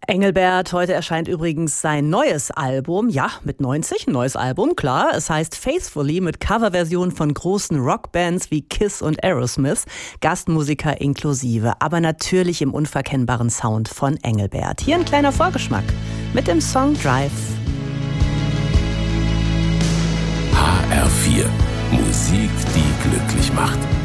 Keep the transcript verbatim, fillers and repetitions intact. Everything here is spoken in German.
Engelbert, heute erscheint übrigens sein neues Album. Ja, mit neunzig, ein neues Album, klar. Es heißt Faithfully mit Coverversionen von großen Rockbands wie Kiss und Aerosmith, Gastmusiker inklusive, aber natürlich im unverkennbaren Sound von Engelbert. Hier ein kleiner Vorgeschmack mit dem Song Drive. H R vier. Musik, die glücklich macht.